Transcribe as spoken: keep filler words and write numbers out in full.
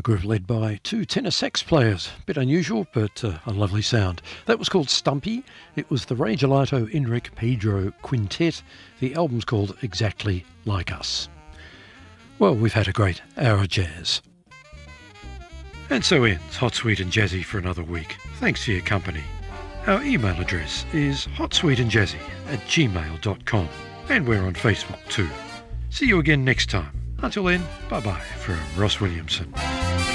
group led by two tenor sax players. Bit unusual, but uh, a lovely sound. That was called Stumpy. It was the Ray Gelato Enric Pedro Quintet. The album's called Exactly Like Us. Well, we've had a great hour of jazz. And so ends Hot, Sweet and Jazzy for another week. Thanks for your company. Our email address is hotsweetandjazzy at gmail dot com, and we're on Facebook too. See you again next time. Until then, bye-bye from Ross Williamson.